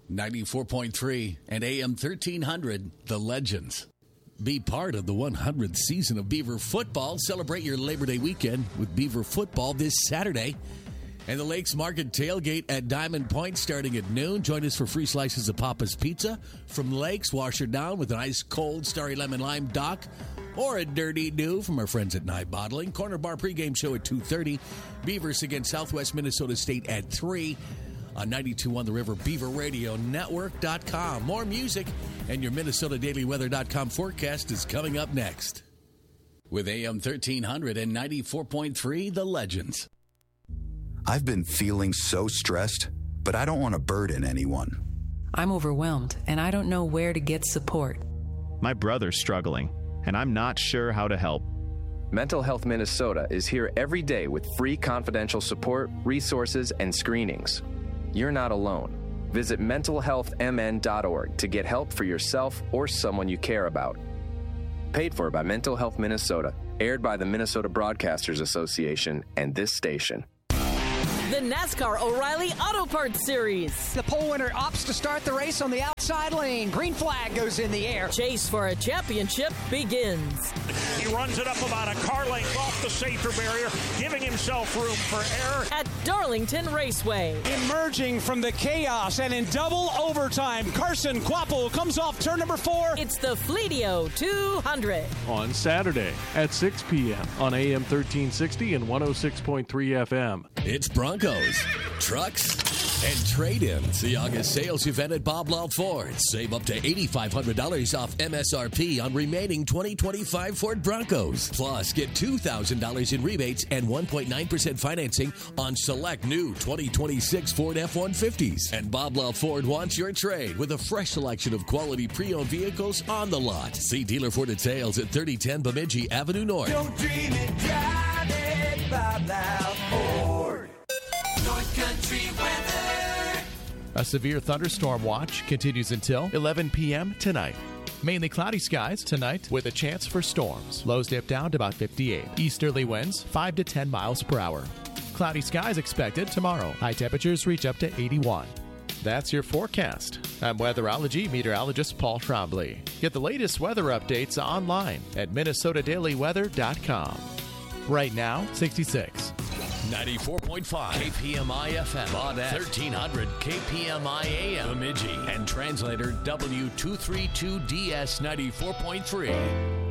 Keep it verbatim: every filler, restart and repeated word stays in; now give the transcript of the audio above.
ninety-four point three and A M thirteen hundred, The Legends. Be part of the one hundredth season of Beaver Football. Celebrate your Labor Day weekend with Beaver Football this Saturday. And the Lakes Market tailgate at Diamond Point starting at noon. Join us for free slices of Papa's Pizza from Lakes. Wash her down with an ice cold Starry Lemon Lime Dock or a Dirty Dew from our friends at Nye Bottling. Corner Bar pregame show at two thirty. Beavers against Southwest Minnesota State at three. On ninety-two point one The River, Beaver Radio Network dot com. More music and your Minnesota Daily Weather dot com forecast is coming up next. With A M thirteen hundred and ninety-four point three, The Legends. I've been feeling so stressed, but I don't want to burden anyone. I'm overwhelmed, and I don't know where to get support. My brother's struggling, and I'm not sure how to help. Mental Health Minnesota is here every day with free confidential support, resources, and screenings. You're not alone. Visit mental health m n dot org to get help for yourself or someone you care about. Paid for by Mental Health Minnesota. Aired by the Minnesota Broadcasters Association and this station. The NASCAR O'Reilly Auto Parts Series. The pole winner opts to start the race on the outside lane. Green flag goes in the air. Chase for a championship begins. He runs it up about a car length off the safety barrier, giving himself room for error. At Darlington Raceway. Emerging from the chaos and in double overtime, Carson Kvapil comes off turn number four. It's the Fleetio two hundred. On Saturday at six p.m. on A M thirteen sixty and one oh six point three F M. It's Broncos, trucks, and trade-ins. The August sales event at Bob Law Ford. Save up to eight thousand five hundred dollars off M S R P on remaining twenty twenty-five Ford Broncos. Plus, get two thousand dollars in rebates and one point nine percent financing on select new twenty twenty-six Ford F one fifties. And Bob Law Ford wants your trade with a fresh selection of quality pre-owned vehicles on the lot. See dealer for details at thirty ten Bemidji Avenue North. Don't dream it, drive it, Bob Law Ford. North Country weather. A severe thunderstorm watch continues until eleven p.m. tonight. Mainly cloudy skies tonight with a chance for storms. Lows dip down to about fifty-eight. Easterly winds five to ten miles per hour. Cloudy skies expected tomorrow. High temperatures reach up to eighty-one. That's your forecast. I'm weatherology meteorologist Paul Trombley. Get the latest weather updates online at Minnesota Daily Weather dot com. Right now, sixty-six. ninety-four point five K P M I F M, Baudette, thirteen hundred K P M I A M, Bemidji, and translator W two thirty-two D S ninety-four point three.